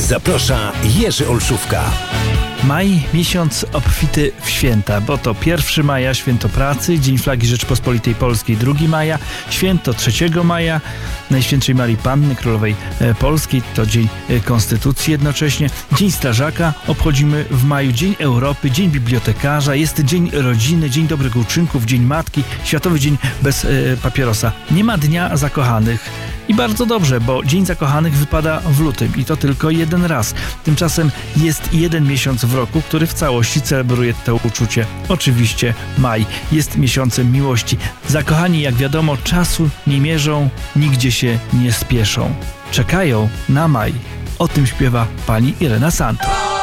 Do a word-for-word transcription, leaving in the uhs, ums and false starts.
Zaprasza Jerzy Olszówka. Maj, miesiąc obfity w święta, bo to pierwszego maja, święto pracy, Dzień Flagi Rzeczpospolitej Polskiej, drugiego maja, święto trzeciego maja, Najświętszej Marii Panny, Królowej Polskiej, to Dzień Konstytucji jednocześnie, Dzień Strażaka obchodzimy w maju, Dzień Europy, Dzień Bibliotekarza, jest Dzień Rodziny, Dzień Dobrych Uczynków, Dzień Matki, Światowy Dzień bez y, papierosa. Nie ma Dnia Zakochanych. I bardzo dobrze, bo Dzień Zakochanych wypada w lutym i to tylko jeden raz. Tymczasem jest jeden miesiąc w roku, który w całości celebruje to uczucie. Oczywiście maj jest miesiącem miłości. Zakochani, jak wiadomo, czasu nie mierzą, nigdzie się nie spieszą. Czekają na maj. O tym śpiewa pani Irena Santo.